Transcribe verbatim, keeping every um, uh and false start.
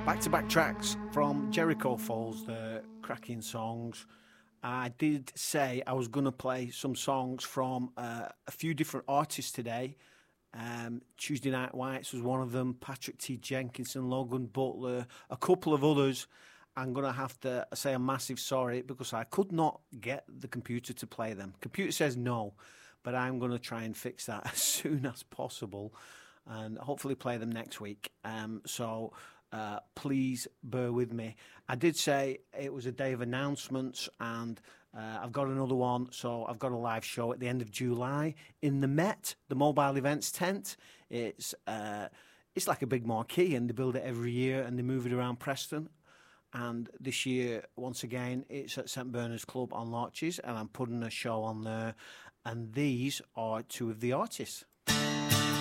Back-to-back tracks from Jericho Falls, the cracking songs. I did say I was going to play some songs from uh, a few different artists today. Um, Tuesday Night Whites was one of them, Patrick T. Jenkinson, Logan Butler, a couple of others. I'm going to have to say a massive sorry because I could not get the computer to play them. Computer says no, but I'm going to try and fix that as soon as possible and hopefully play them next week. Um, so uh, please bear with me. I did say it was a day of announcements, and uh, I've got another one. So I've got a live show at the end of July in the Met, the Mobile Events Tent. It's uh, it's like a big marquee, and they build it every year, and they move it around Preston. And this year, once again, it's at Saint Bernard's Club on Larches, and I'm putting a show on there. And these are two of the artists.